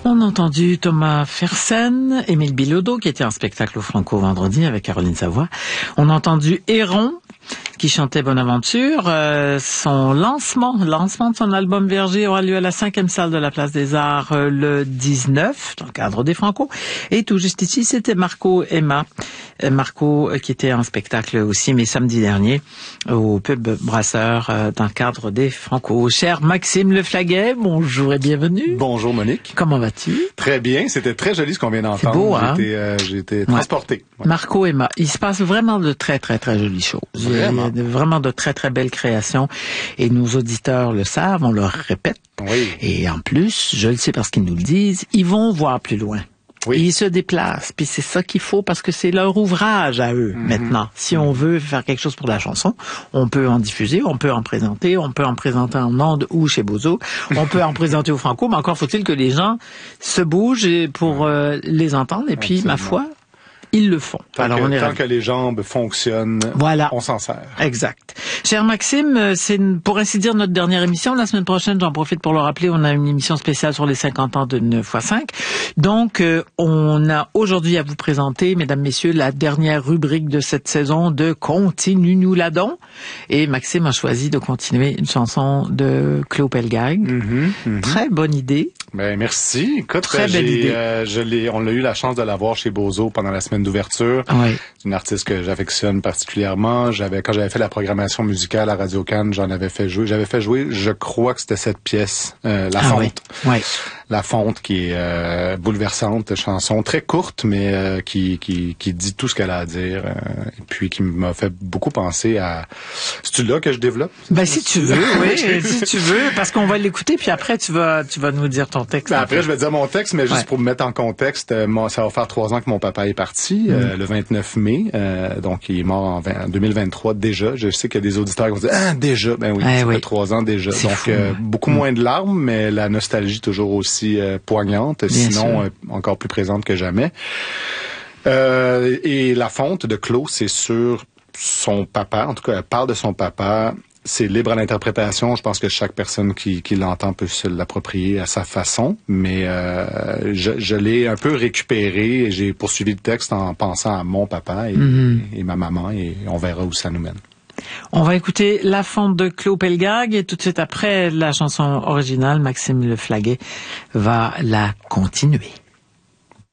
On a entendu Thomas Fersen, Émile Bilodeau, qui était en spectacle au Franco vendredi avec Caroline Savoie. On a entendu Héron, qui chantait Bonaventure. Son lancement de son album Verger aura lieu à la 5e salle de la Place des Arts le 19, dans le cadre des Franco. Et tout juste ici, c'était Marco Emma. Marco qui était en spectacle aussi, mais samedi dernier, au Pub Brasseur, dans le cadre des Franco. Cher Maxime Leflaguet, bonjour et bienvenue. Bonjour Monique. Comment vas-tu? Très bien, c'était très joli ce qu'on vient d'entendre. C'est beau, hein? J'ai été transporté. Ouais. Marco Emma, il se passe vraiment de très très très jolies choses. Vraiment. Il y a vraiment de très très belles créations et nos auditeurs le savent, on leur répète. Oui. Et en plus, je le sais parce qu'ils nous le disent, ils vont voir plus loin. Oui. Et ils se déplacent, puis c'est ça qu'il faut parce que c'est leur ouvrage à eux maintenant. Si on veut faire quelque chose pour la chanson, on peut en diffuser, on peut en présenter en ondes ou chez Bozo, on peut en présenter au Franco, mais encore faut-il que les gens se bougent pour les entendre et puis, ma foi, ils le font. Tant que les jambes fonctionnent, voilà. On s'en sert. Exact. Cher Maxime, c'est pour ainsi dire notre dernière émission. La semaine prochaine, j'en profite pour le rappeler, on a une émission spéciale sur les 50 ans de 9x5. Donc, on a aujourd'hui à vous présenter, mesdames, messieurs, la dernière rubrique de cette saison de Continue-nous l'adon. Et Maxime a choisi de continuer une chanson de Claude Pelgag. Très bonne idée. Ben merci. Écoute, très belle idée. On a eu la chance de la voir chez Bozo pendant la semaine d'ouverture. Oui. C'est une artiste que j'affectionne particulièrement. Quand j'avais fait la programmation musicale à Radio Cannes, j'avais fait jouer, je crois que c'était cette pièce, La Fonte. Oui. La Fonte, qui est bouleversante, chanson très courte, mais qui dit tout ce qu'elle a à dire, et puis qui m'a fait beaucoup penser à... C'est-tu là que je développe? Ben si tu veux, oui, si tu veux, parce qu'on va l'écouter, puis après tu vas nous dire ton texte. Ben après, je vais dire mon texte, mais juste pour me mettre en contexte, ça va faire 3 ans que mon papa est parti, le 29 mai, donc il est mort en 2023 déjà. Je sais qu'il y a des auditeurs qui vont dire « Ah, déjà! » Ben oui, ça fait 3 ans déjà. C'est donc fou, beaucoup moins de larmes, mais la nostalgie toujours aussi poignante, bien sinon sûr. Encore plus présente que jamais. Et La Fonte de Claude, c'est sur son papa, en tout cas, elle parle de son papa. C'est libre à l'interprétation. Je pense que chaque personne qui l'entend peut se l'approprier à sa façon. Mais je l'ai un peu récupéré et j'ai poursuivi le texte en pensant à mon papa et ma maman, et on verra où ça nous mène. On va écouter La Fonte de Claude Pelgag et tout de suite après la chanson originale, Maxime Leflaguet va la continuer.